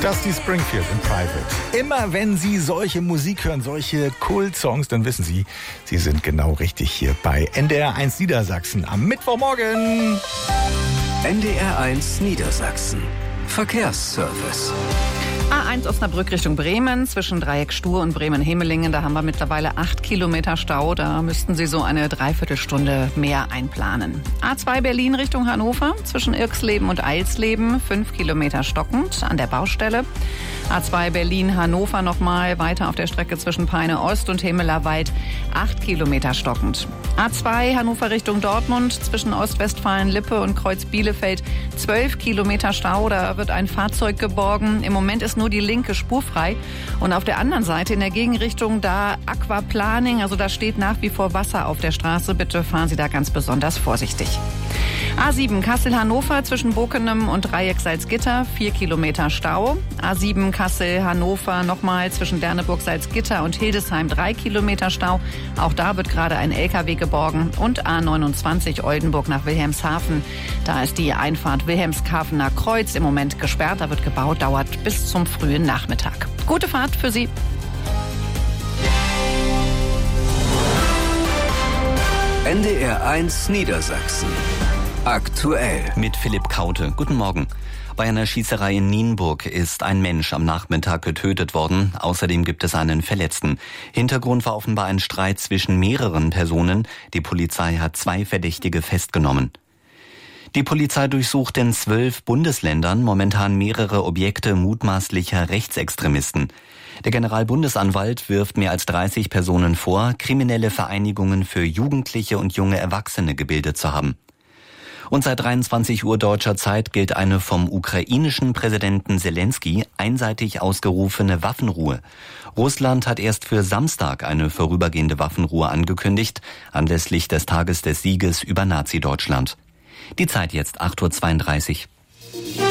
Dusty Springfield in Private. Immer wenn Sie solche Musik hören, solche Kult-Songs, dann wissen Sie, Sie sind genau richtig hier bei NDR 1 Niedersachsen am Mittwochmorgen. NDR 1 Niedersachsen. Verkehrsservice. A1 Osnabrück Richtung Bremen, zwischen Dreieck Stur und Bremen-Hemelingen. Da haben wir mittlerweile 8 Kilometer Stau. Da müssten Sie so eine Dreiviertelstunde mehr einplanen. A2 Berlin Richtung Hannover, zwischen Irksleben und Eilsleben, 5 Kilometer stockend an der Baustelle. A2 Berlin-Hannover nochmal weiter auf der Strecke zwischen Peine Ost und Hemelerwald, 8 Kilometer stockend. A2 Hannover Richtung Dortmund, zwischen Ostwestfalen-Lippe und Kreuz Bielefeld, 12 Kilometer Stau. Da wird ein Fahrzeug geborgen. Im Moment ist nur die linke Spur frei. Und auf der anderen Seite in der Gegenrichtung da Aquaplaning, also da steht nach wie vor Wasser auf der Straße. Bitte fahren Sie da ganz besonders vorsichtig. A7 Kassel-Hannover zwischen Bokenem und Dreieck Salzgitter, 4 Kilometer Stau. A7 Kassel-Hannover nochmal zwischen Derneburg-Salzgitter und Hildesheim, 3 Kilometer Stau. Auch da wird gerade ein LKW geborgen. Und A29 Oldenburg nach Wilhelmshaven. Da ist die Einfahrt Wilhelmshavener Kreuz im Moment gesperrt. Da wird gebaut, dauert bis zum frühen Nachmittag. Gute Fahrt für Sie. NDR 1 Niedersachsen. Aktuell. Mit Philipp Kaute. Guten Morgen. Bei einer Schießerei in Nienburg ist ein Mensch am Nachmittag getötet worden. Außerdem gibt es einen Verletzten. Hintergrund war offenbar ein Streit zwischen mehreren Personen. Die Polizei hat 2 Verdächtige festgenommen. Die Polizei durchsucht in 12 Bundesländern momentan mehrere Objekte mutmaßlicher Rechtsextremisten. Der Generalbundesanwalt wirft mehr als 30 Personen vor, kriminelle Vereinigungen für Jugendliche und junge Erwachsene gebildet zu haben. Und seit 23 Uhr deutscher Zeit gilt eine vom ukrainischen Präsidenten Zelensky einseitig ausgerufene Waffenruhe. Russland hat erst für Samstag eine vorübergehende Waffenruhe angekündigt, anlässlich des Tages des Sieges über Nazi-Deutschland. Die Zeit jetzt 8.32 Uhr.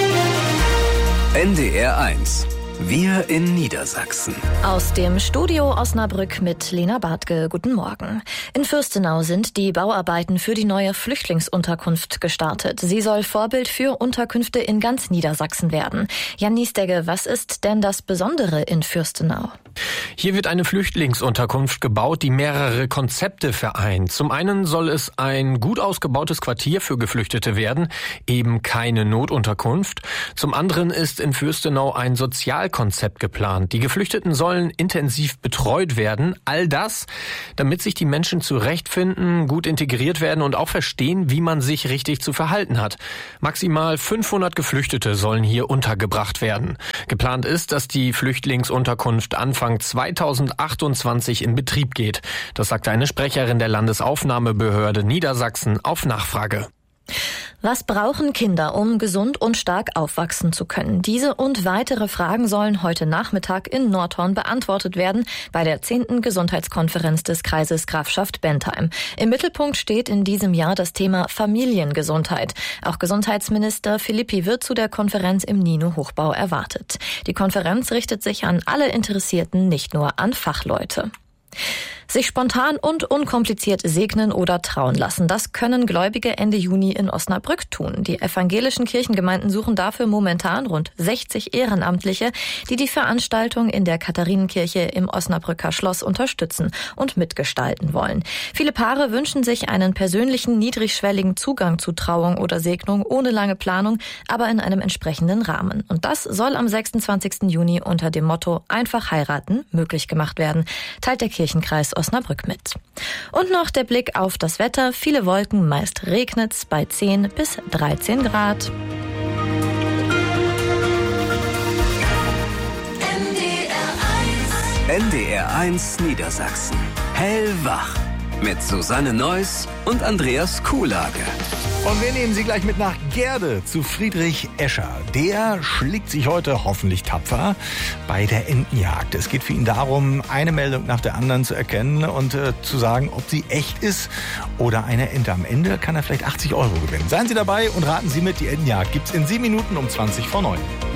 NDR 1. Wir in Niedersachsen. Aus dem Studio Osnabrück mit Lena Bartke. Guten Morgen. In Fürstenau sind die Bauarbeiten für die neue Flüchtlingsunterkunft gestartet. Sie soll Vorbild für Unterkünfte in ganz Niedersachsen werden. Jan Niesdegge, was ist denn das Besondere in Fürstenau? Hier wird eine Flüchtlingsunterkunft gebaut, die mehrere Konzepte vereint. Zum einen soll es ein gut ausgebautes Quartier für Geflüchtete werden, eben keine Notunterkunft. Zum anderen ist in Fürstenau ein Sozialkonzept geplant. Die Geflüchteten sollen intensiv betreut werden. All das, damit sich die Menschen zurechtfinden, gut integriert werden und auch verstehen, wie man sich richtig zu verhalten hat. Maximal 500 Geflüchtete sollen hier untergebracht werden. Geplant ist, dass die Flüchtlingsunterkunft Anfang 2028 in Betrieb geht. Das sagte eine Sprecherin der Landesaufnahmebehörde Niedersachsen auf Nachfrage. Was brauchen Kinder, um gesund und stark aufwachsen zu können? Diese und weitere Fragen sollen heute Nachmittag in Nordhorn beantwortet werden bei der 10. Gesundheitskonferenz des Kreises Grafschaft-Bentheim. Im Mittelpunkt steht in diesem Jahr das Thema Familiengesundheit. Auch Gesundheitsminister Philippi wird zu der Konferenz im Nino-Hochbau erwartet. Die Konferenz richtet sich an alle Interessierten, nicht nur an Fachleute. Sich spontan und unkompliziert segnen oder trauen lassen, das können Gläubige Ende Juni in Osnabrück tun. Die evangelischen Kirchengemeinden suchen dafür momentan rund 60 Ehrenamtliche, die die Veranstaltung in der Katharinenkirche im Osnabrücker Schloss unterstützen und mitgestalten wollen. Viele Paare wünschen sich einen persönlichen, niedrigschwelligen Zugang zu Trauung oder Segnung ohne lange Planung, aber in einem entsprechenden Rahmen. Und das soll am 26. Juni unter dem Motto Einfach heiraten möglich gemacht werden, teilt der Kirchenkreis Osnabrück mit. Und noch der Blick auf das Wetter. Viele Wolken, meist regnet's bei 10 bis 13 Grad. NDR 1 Niedersachsen. Hellwach. Mit Susanne Neuss und Andreas Kuhlage. Und wir nehmen Sie gleich mit nach Gerde zu Friedrich Escher. Der schlägt sich heute hoffentlich tapfer bei der Entenjagd. Es geht für ihn darum, eine Meldung nach der anderen zu erkennen und zu sagen, ob sie echt ist oder eine Ente. Am Ende kann er vielleicht 80 € gewinnen. Seien Sie dabei und raten Sie mit, die Entenjagd gibt's in 7 Minuten um 20 vor 9.